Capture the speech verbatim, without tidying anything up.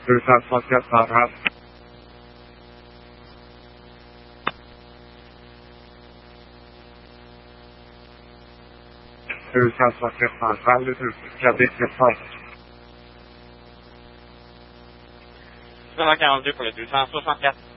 deux cent soixante-quatre cent trente. deux cent soixante-quatre cent trente, regardez ce point. deux cent quarante-deux pour le deux cent soixante-quatre.